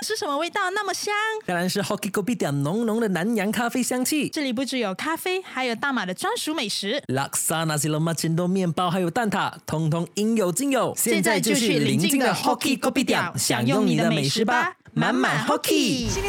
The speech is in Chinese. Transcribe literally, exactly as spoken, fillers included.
是什么味道那么香？ 当然是 Hoki Kopi 点浓浓的南洋咖啡香气。 这里不只有咖啡，还有大马的专属美食。 Laksa Nasi Lemak Cendol 面包还有蛋挞，通通应有尽有。 现在就去邻近的 Hoki Kopi 点享用你的美食吧，满满 Hoki。